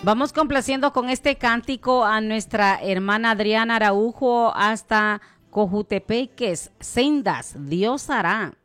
Vamos complaciendo con este cántico a nuestra hermana Adriana Araujo hasta Cojutepeques. Sendas Dios hará.